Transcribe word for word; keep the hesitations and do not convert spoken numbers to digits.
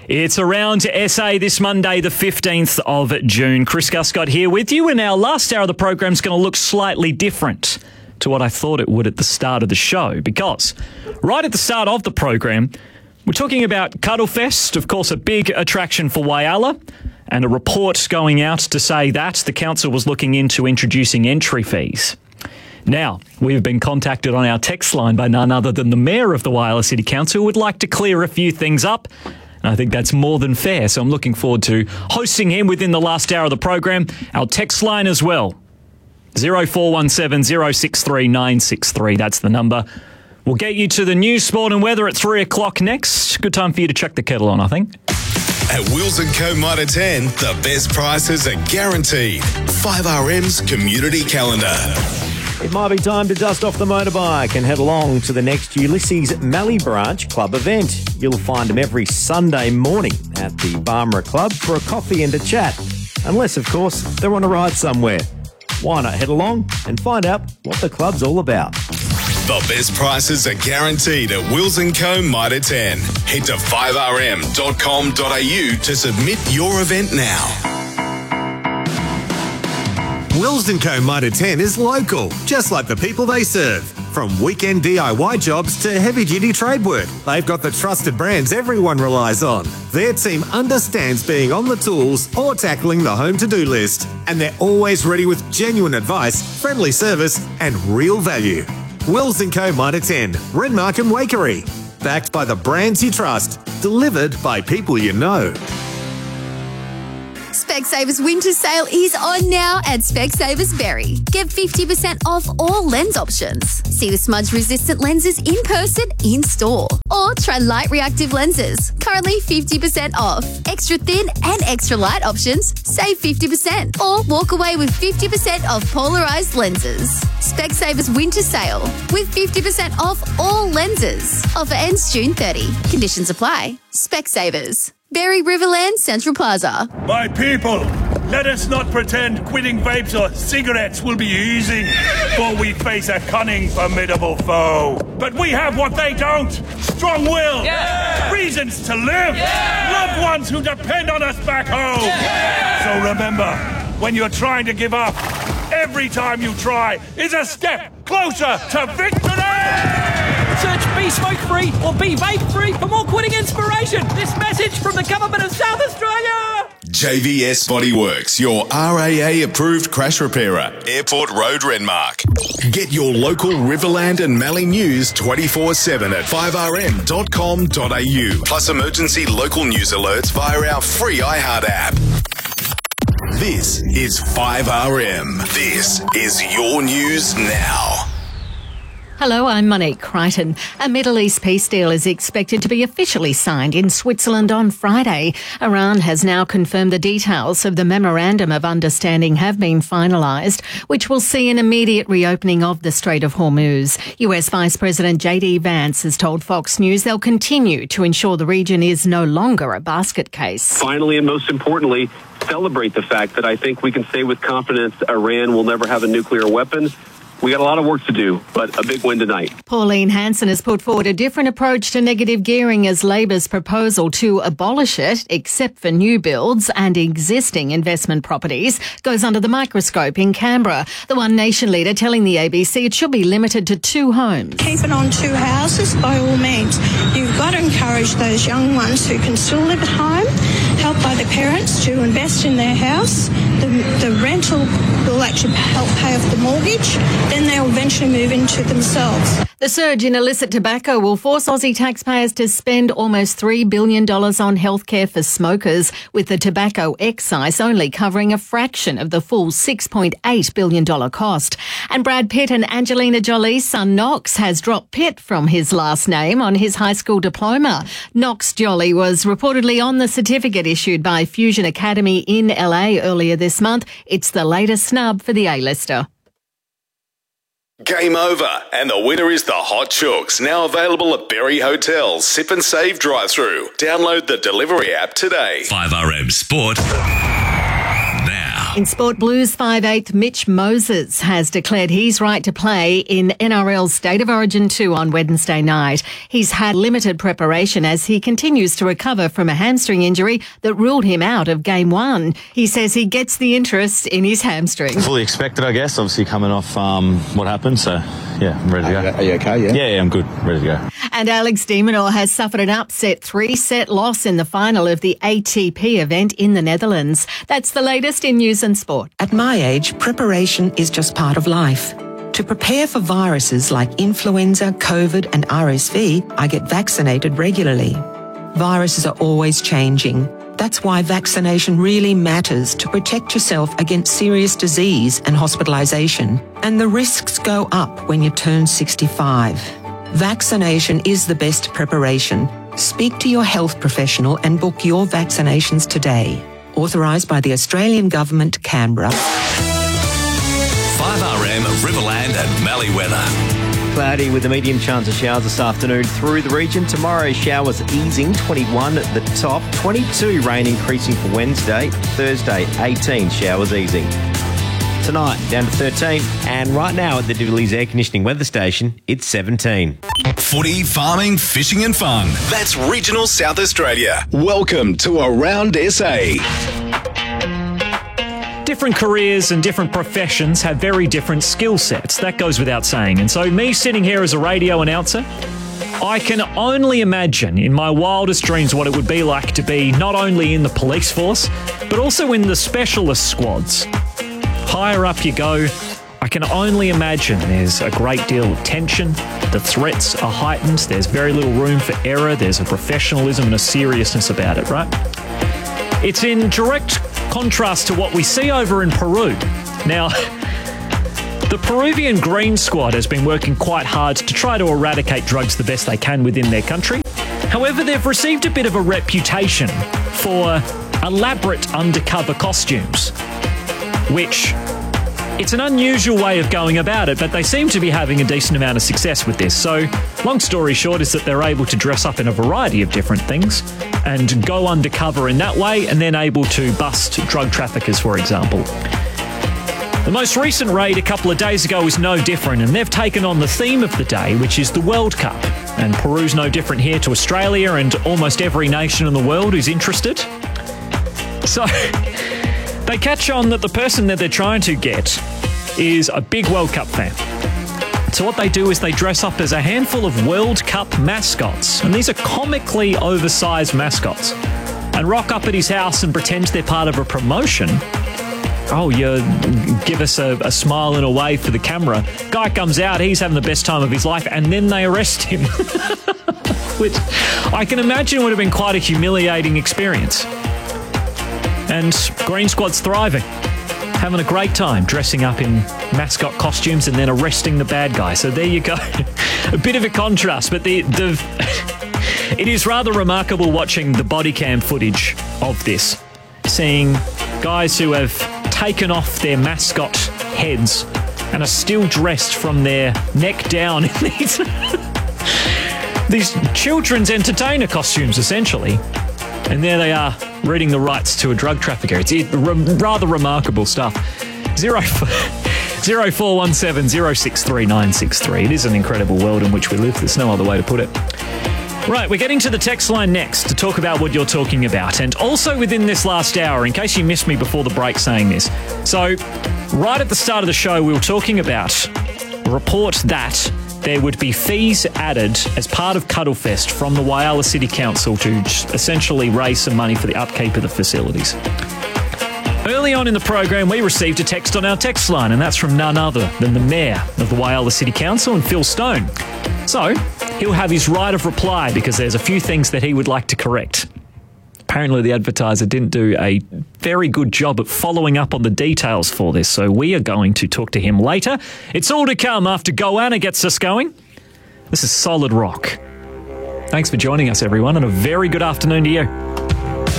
It's around to S A this Monday, the fifteenth of June. Chris Guscott here with you, and our last hour of the program is going to look slightly different to what I thought it would at the start of the show, because right at the start of the program, we're talking about Cuddlefest, of course, a big attraction for Whyalla, and a report going out to say that the council was looking into introducing entry fees. Now, we've been contacted on our text line by none other than the Mayor of the Whyalla City Council, who would like to clear a few things up. And I think that's more than fair, so I'm looking forward to hosting him within the last hour of the program. Our text line as well, zero four one seven, zero six three, nine six three. That's the number. We'll get you to the news, sport and weather at three o'clock next. Good time for you to chuck the kettle on, I think. At Wills and Co Mitre ten, the best prices are guaranteed. five R M's Community Calendar. It might be time to dust off the motorbike and head along to the next Ulysses Mallee Branch Club event. You'll find them every Sunday morning at the Barmera Club for a coffee and a chat. Unless, of course, they're on a ride somewhere. Why not head along and find out what the club's all about? The best prices are guaranteed at Wills and Co Mitre ten. Head to five r m dot com dot a u to submit your event now. Wills and Co Mitre ten is local, just like the people they serve. From weekend D I Y jobs to heavy-duty trade work, they've got the trusted brands everyone relies on. Their team understands being on the tools or tackling the home to-do list, and they're always ready with genuine advice, friendly service, and real value. Wills and Co Mitre ten, Renmark and Wakery. Backed by the brands you trust, delivered by people you know. Specsavers winter sale is on now at Specsavers Berry. Get fifty percent off all lens options. See the smudge-resistant lenses in person, in store. Or try light reactive lenses. Currently fifty percent off. Extra thin and extra light options, save fifty percent. Or walk away with fifty percent off polarized lenses. Specsavers winter sale with fifty percent off all lenses. Offer ends June thirtieth. Conditions apply. Specsavers. Berry Riverland Central Plaza. My people, let us not pretend quitting vapes or cigarettes will be easy, for we face a cunning, formidable foe. But we have what they don't: strong will, yeah. reasons to live, yeah. loved ones who depend on us back home. Yeah. So remember, when you're trying to give up, every time you try is a step closer to victory! Search Be Smoke Free or Be Vape Free for more quitting inspiration. This message from the Government of South Australia. J V S Bodyworks, your R A A approved crash repairer. Airport Road, Renmark. Get your local Riverland and Mallee news twenty-four seven at five r m dot com dot a u. Plus emergency local news alerts via our free iHeart app. This is five R M. This is your news now. Hello, I'm Monique Crichton. A Middle East peace deal is expected to be officially signed in Switzerland on Friday. Iran has now confirmed the details of the Memorandum of Understanding have been finalised, which will see an immediate reopening of the Strait of Hormuz. U S Vice President J D Vance has told Fox News they'll continue to ensure the region is no longer a basket case. Finally, and most importantly, celebrate the fact that I think we can say with confidence Iran will never have a nuclear weapon. We got a lot of work to do, but a big win tonight. Pauline Hanson has put forward a different approach to negative gearing as Labor's proposal to abolish it, except for new builds and existing investment properties, goes under the microscope in Canberra. The One Nation leader telling the A B C it should be limited to two homes. Keep it on two houses by all means. You've got to encourage those young ones who can still live at home, help by the parents to invest in their house. The, the rental will actually help pay off the mortgage. Then they'll eventually move into themselves. The surge in illicit tobacco will force Aussie taxpayers to spend almost three billion dollars on healthcare for smokers, with the tobacco excise only covering a fraction of the full six point eight billion dollars cost. And Brad Pitt and Angelina Jolie's son Knox has dropped Pitt from his last name on his high school diploma. Knox Jolie was reportedly on the certificate issued by Fusion Academy in L A earlier this month. It's the latest snub for the A-lister. Game over, and the winner is the Hot Chooks, now available at Berry Hotels Sip and Save drive-through. Download the delivery app today. five R M Sport now. In Sport Blues five eighth, Mitch Moses has declared he's right to play in N R L's State of Origin two on Wednesday night. He's had limited preparation as he continues to recover from a hamstring injury that ruled him out of game one. He says he gets the interest in his hamstring. Fully expected, I guess, obviously coming off um, what happened. So, yeah, I'm ready to go. Are you okay, yeah? Yeah, yeah, I'm good. Ready to go. And Alex de Minaur has suffered an upset three-set loss in the final of the A T P event in the Netherlands. That's the latest in news and sport. At my age, preparation is just part of life. To prepare for viruses like influenza, COVID and R S V, I get vaccinated regularly. Viruses are always changing. That's why vaccination really matters to protect yourself against serious disease and hospitalisation. And the risks go up when you turn sixty-five. Vaccination is the best preparation. Speak to your health professional and book your vaccinations today. Authorised by the Australian Government, Canberra. five R M, Riverland and Mallee weather. Cloudy with a medium chance of showers this afternoon through the region. Tomorrow, showers easing, twenty-one at the top, twenty-two rain increasing for Wednesday. Thursday, eighteen showers easing. Tonight, down to thirteen. And right now at the Divillies Air Conditioning Weather Station, it's seventeen. Footy, farming, fishing and fun. That's regional South Australia. Welcome to Around S A. Different careers and different professions have very different skill sets. That goes without saying. And so me sitting here as a radio announcer, I can only imagine in my wildest dreams what it would be like to be not only in the police force, but also in the specialist squads. Higher up you go, I can only imagine there's a great deal of tension, the threats are heightened, there's very little room for error, there's a professionalism and a seriousness about it, right? It's in direct contrast to what we see over in Peru. Now, the Peruvian Green Squad has been working quite hard to try to eradicate drugs the best they can within their country. However, they've received a bit of a reputation for elaborate undercover costumes, which it's an unusual way of going about it, but they seem to be having a decent amount of success with this. So, long story short is that they're able to dress up in a variety of different things and go undercover in that way, and then able to bust drug traffickers, for example. The most recent raid a couple of days ago was no different, and they've taken on the theme of the day, which is the World Cup. And Peru's no different here to Australia and almost every nation in the world who's interested. So they catch on that the person that they're trying to get is a big World Cup fan. So what they do is they dress up as a handful of World Cup mascots, and these are comically oversized mascots, and rock up at his house and pretend they're part of a promotion. Oh, you give us a, a smile and a wave for the camera. Guy comes out, he's having the best time of his life, and then they arrest him. Which I can imagine would have been quite a humiliating experience. And Green Squad's thriving, having a great time dressing up in mascot costumes and then arresting the bad guy. So there you go. A bit of a contrast, but the, the it is rather remarkable watching the body cam footage of this, seeing guys who have taken off their mascot heads and are still dressed from their neck down in these, these children's entertainer costumes, essentially. And there they are, reading the rights to a drug trafficker. It's it, r- rather remarkable stuff. Zero, zero four one seven zero six three nine six three. It is an incredible world in which we live. There's no other way to put it. Right, we're getting to the text line next to talk about what you're talking about. And also within this last hour, in case you missed me before the break saying this. So, right at the start of the show, we were talking about a report that there would be fees added as part of Cuddlefest from the Whyalla City Council to essentially raise some money for the upkeep of the facilities. Early on in the program, we received a text on our text line, and that's from none other than the Mayor of the Whyalla City Council, and Phil Stone. So, he'll have his right of reply because there's a few things that he would like to correct. Apparently, the advertiser didn't do a very good job at following up on the details for this, so we are going to talk to him later. It's all to come after Goanna gets us going. This is Solid Rock. Thanks for joining us, everyone, and a very good afternoon to you.